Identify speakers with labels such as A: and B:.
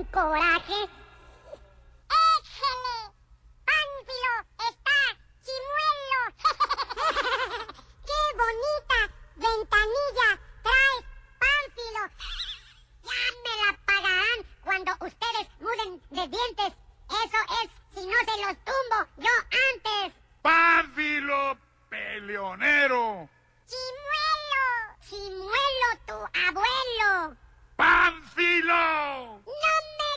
A: con coraje. ¡Éjele! ¡Pánfilo está chimuelo! ¡Qué bonita ventanilla traes, Pánfilo! Ya me la pagarán cuando ustedes muden de dientes. Eso es, si no se los tumbo yo antes.
B: ¡Pánfilo, peleonero!
A: ¡Chimuelo! ¡Chimuelo, tu abuelo!
B: ¡Pánfilo!